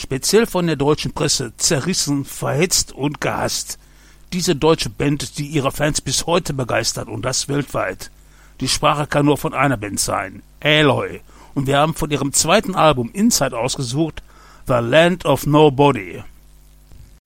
speziell von der deutschen Presse, zerrissen, verhetzt und gehasst. Diese deutsche Band, die ihre Fans bis heute begeistert und das weltweit. Die Sprache kann nur von einer Band sein, Aloy. Und wir haben von ihrem zweiten Album Inside ausgesucht, The Land of Nobody.